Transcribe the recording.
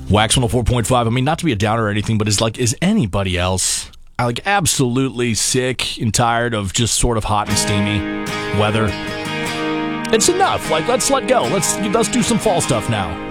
Wax 104.5. I mean, not to be a downer or anything, but is anybody else absolutely sick and tired of just sort of hot and steamy weather? It's enough. Let's let go. Let's do some fall stuff now.